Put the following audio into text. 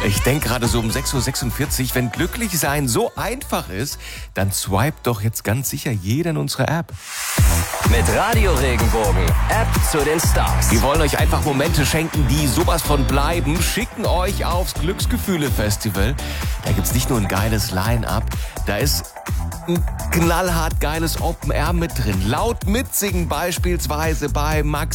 Ich denke gerade so um 6.46 Uhr, wenn glücklich sein so einfach ist, dann swipe doch jetzt ganz sicher jeder in unsere App. Mit Radio Regenbogen, App zu den Stars. Wir wollen euch einfach Momente schenken, die sowas von bleiben, schicken euch aufs Glücksgefühle-Festival. Da gibt's nicht nur ein geiles Line-Up, da ist ein knallhart geiles Open Air mit drin. Laut mitsingen beispielsweise bei Max